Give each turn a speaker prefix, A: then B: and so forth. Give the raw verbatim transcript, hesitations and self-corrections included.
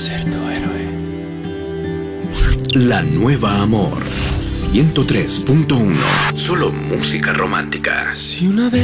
A: ser tu héroe.
B: La Nueva Amor ciento tres punto uno. Solo música romántica.
A: Si una vez